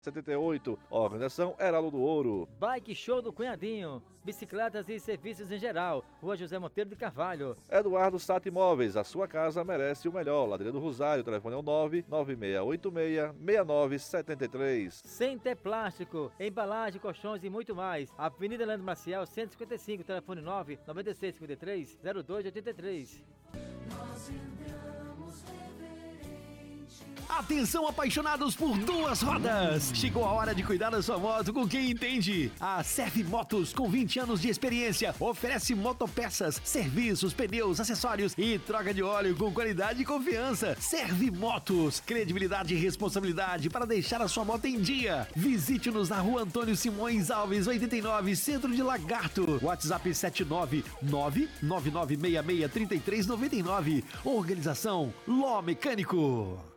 78. Organização Heraldo do Ouro. Bike Show do Cunhadinho. Bicicletas e serviços em geral. Rua José Monteiro de Carvalho. Eduardo Sata Imóveis. A sua casa merece o melhor. Ladeira do Rosário. O telefone é o 99686-6973. Center Plástico. Embalagem, colchões e muito mais. Avenida Leandro Maciel, 155. Telefone 99653-0283. Atenção, apaixonados por duas rodas! Chegou a hora de cuidar da sua moto com quem entende. A Serve Motos, com 20 anos de experiência, oferece motopeças, serviços, pneus, acessórios e troca de óleo com qualidade e confiança. Serve Motos, credibilidade e responsabilidade para deixar a sua moto em dia. Visite-nos na Rua Antônio Simões Alves, 89, Centro de Lagarto. WhatsApp 799-9966-3399. Organização Ló Mecânico.